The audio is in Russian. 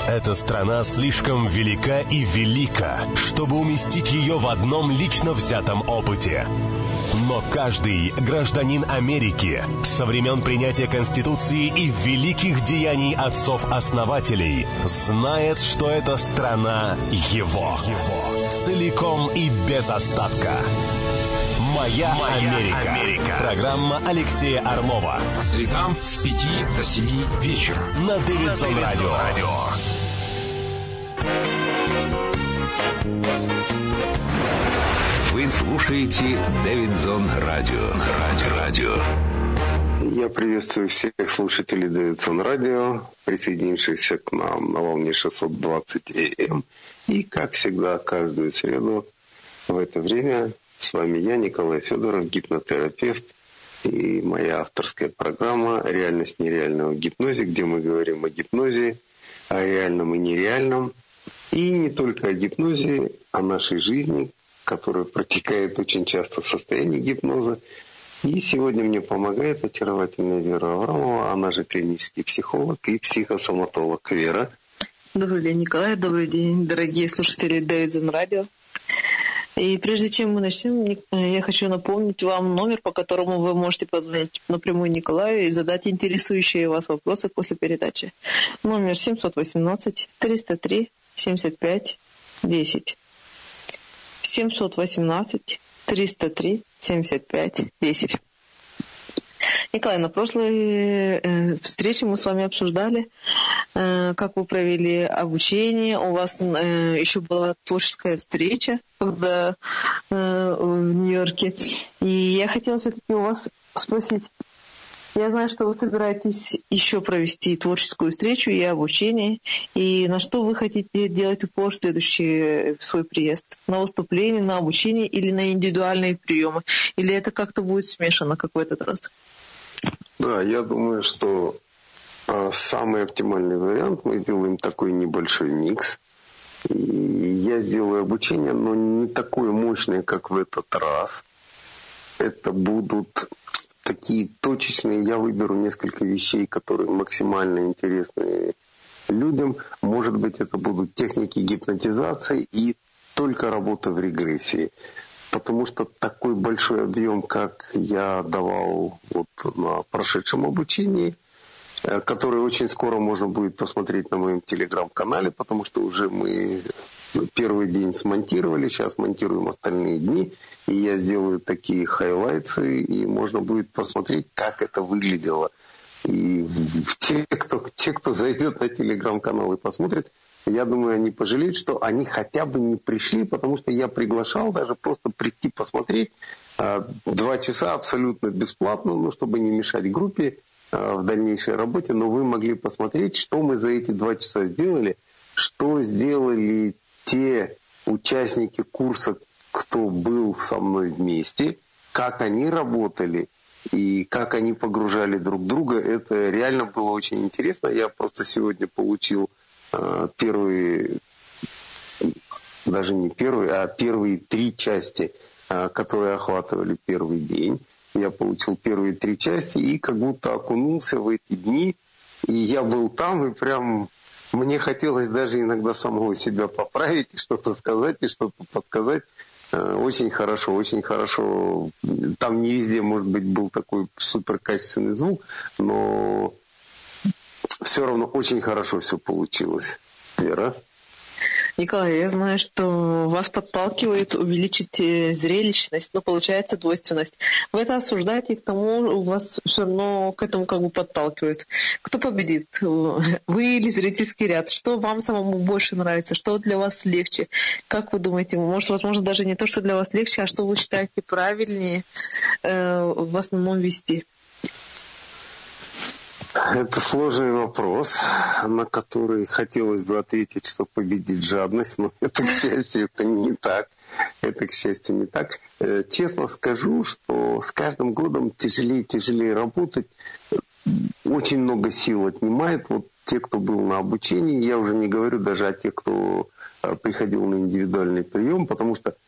Эта страна слишком велика и велика, чтобы уместить ее в одном лично взятом опыте. Но каждый гражданин Америки со времен принятия Конституции и великих деяний отцов-основателей знает, что эта страна его. Целиком и без остатка. «Моя Америка». Программа Алексея Орлова. По средам с 5 до 7 вечера. На Дэвидсон Радио. Вы слушаете Дэвидсон Радио. Я приветствую всех слушателей Дэвидсон Радио, присоединившихся к нам на волне 620 АМ. И, как всегда, каждую среду в это время с вами я, Николай Федоров, гипнотерапевт, и моя авторская программа «Реальность нереального в гипнозе», где мы говорим о гипнозе, о реальном и нереальном, и не только о гипнозе, о нашей жизни, которая протекает очень часто в состоянии гипноза. И сегодня мне помогает очаровательная Вера Аврамова, она же клинический психолог и психосоматолог. Вера. Добрый день, Николай. Добрый день, дорогие слушатели Дэвидсон Радио. И прежде чем мы начнем, я хочу напомнить вам номер, по которому вы можете позвонить напрямую Николаю и задать интересующие вас вопросы после передачи. Номер 718-303-75-10. 718-303-75-10. Николай, на прошлой встрече мы с вами обсуждали, как вы провели обучение. У вас еще была творческая встреча, когда в Нью-Йорке. И я хотела все-таки у вас спросить. Я знаю, что вы собираетесь еще провести творческую встречу и обучение. И на что вы хотите делать упор в следующий свой приезд? На выступление, на обучение или на индивидуальные приемы? Или это как-то будет смешано, как в этот раз? Да, я думаю, что самый оптимальный вариант, мы сделаем такой небольшой микс. И я сделаю обучение, но не такое мощное, как в этот раз. Это будут такие точечные, я выберу несколько вещей, которые максимально интересны людям. Может быть, это будут техники гипнотизации и только работа в регрессии. Потому что такой большой объем, как я давал вот на прошедшем обучении, который очень скоро можно будет посмотреть на моем телеграм-канале, потому что уже мы первый день смонтировали, сейчас монтируем остальные дни, и я сделаю такие хайлайтсы, и можно будет посмотреть, как это выглядело. И те, кто зайдет на телеграм-канал и посмотрит, я думаю, они пожалеют, что они хотя бы не пришли, потому что я приглашал даже просто прийти посмотреть 2 часа абсолютно бесплатно, ну, чтобы не мешать группе в дальнейшей работе, но вы могли посмотреть, что мы за эти 2 часа сделали, что сделали те участники курса, кто был со мной вместе, как они работали и как они погружали друг друга. Это реально было очень интересно. Я просто сегодня получил первые 3 части, которые охватывали первый день. Я получил первые 3 части и как будто окунулся в эти дни. И я был там, и прям мне хотелось даже иногда самого себя поправить, и что-то сказать, и что-то подсказать. Очень хорошо, очень хорошо. Там не везде, может быть, был такой суперкачественный звук, но все равно очень хорошо все получилось. Вера? Николай, я знаю, что вас подталкивает увеличить зрелищность, но получается двойственность. Вы это осуждаете, и к тому вас все равно к этому как бы подталкивает. Кто победит? Вы или зрительский ряд? Что вам самому больше нравится? Что для вас легче? Как вы думаете? Может, возможно, даже не то, что для вас легче, а что вы считаете правильнее в основном вести? Это сложный вопрос, на который хотелось бы ответить, что победит жадность, но это, к счастью, это не так. Это, к счастью, не так. Честно скажу, что с каждым годом тяжелее и тяжелее работать. Очень много сил отнимает. Вот те, кто был на обучении, я уже не говорю даже о тех, кто приходил на индивидуальный прием, потому что